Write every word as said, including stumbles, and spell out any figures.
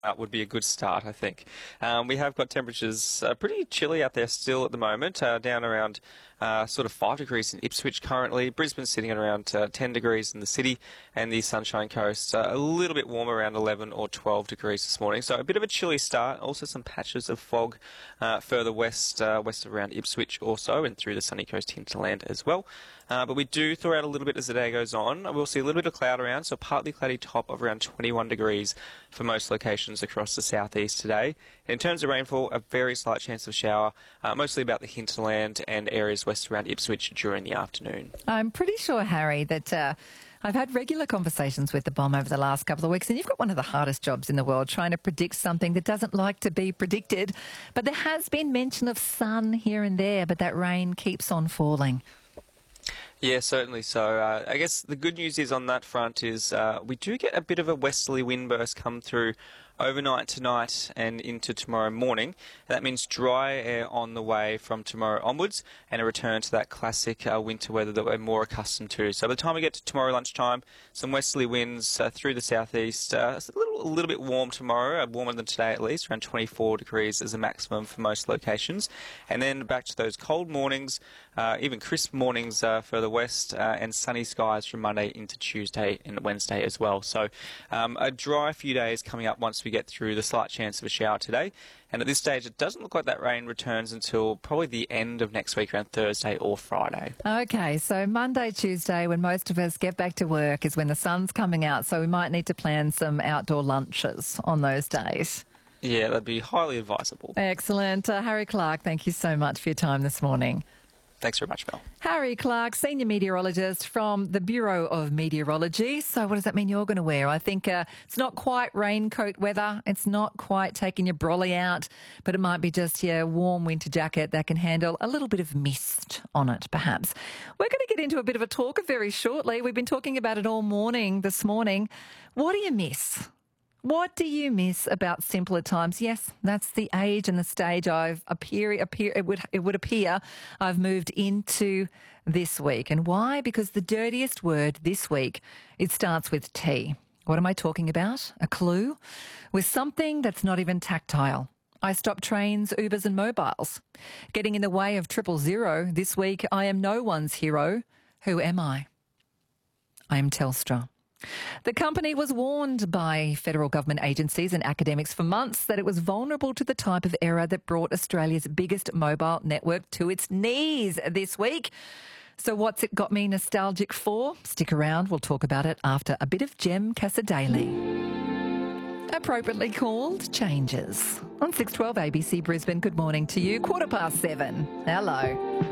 That would be a good start, I think. Um, we have got temperatures uh, pretty chilly out there still at the moment, uh, down around uh, sort of five degrees in Ipswich currently. Brisbane sitting at around uh, ten degrees in the city, and the Sunshine Coast uh, a little bit warmer, around eleven or twelve degrees this morning. So a bit of a chilly start. Also some patches of fog uh, further west, uh, west of around Ipswich also, and through the sunny coast hinterland as well. Uh, but we do thaw out a little bit as the day goes on. We'll see a little bit of cloud around, so partly cloudy top of around twenty-one degrees for most locations across the southeast today. In terms of rainfall, a very slight chance of shower, uh, mostly about the hinterland and areas west around Ipswich during the afternoon. I'm pretty sure, Harry, that uh, I've had regular conversations with the bomb over the last couple of weeks, and you've got one of the hardest jobs in the world, trying to predict something that doesn't like to be predicted. But there has been mention of sun here and there, but that rain keeps on falling. Yeah, certainly so. Uh, I guess the good news is on that front is uh, we do get a bit of a westerly wind burst come through overnight tonight and into tomorrow morning. That means dry air on the way from tomorrow onwards and a return to that classic uh, winter weather that we're more accustomed to. So by the time we get to tomorrow lunchtime, some westerly winds uh, through the southeast. Uh, it's a little, a little bit warm tomorrow, uh, warmer than today at least, around twenty-four degrees as a maximum for most locations. And then back to those cold mornings, uh, even crisp mornings uh, further west, uh, and sunny skies from Monday into Tuesday and Wednesday as well. So um, a dry few days coming up once we get through the slight chance of a shower today. And at this stage, it doesn't look like that rain returns until probably the end of next week, around Thursday or Friday. Okay, so Monday, Tuesday, when most of us get back to work, is when the sun's coming out. So we might need to plan some outdoor lunches on those days. Yeah, that'd be highly advisable. Excellent. Uh, Harry Clark, thank you so much for your time this morning. Thanks very much, Mel. Harry Clark, Senior Meteorologist from the Bureau of Meteorology. So what does that mean you're going to wear? I think uh, it's not quite raincoat weather. It's not quite taking your brolly out, but it might be just your warm winter jacket that can handle a little bit of mist on it, perhaps. We're going to get into a bit of a talk very shortly. We've been talking about it all morning this morning. What do you miss? What do you miss about simpler times? Yes, that's the age and the stage I've appear, appear it would it would appear I've moved into this week. And why? Because the dirtiest word this week, it starts with T. What am I talking about? A clue? With something that's not even tactile. I stop trains, Ubers and mobiles. Getting in the way of triple zero this week, I am no one's hero. Who am I? I am Telstra. The company was warned by federal government agencies and academics for months that it was vulnerable to the type of error that brought Australia's biggest mobile network to its knees this week. So what's it got me nostalgic for? Stick around, we'll talk about it after a bit of Jem Cassadaly. Appropriately called Changes. On six twelve A B C Brisbane, good morning to you. Quarter past seven. Hello.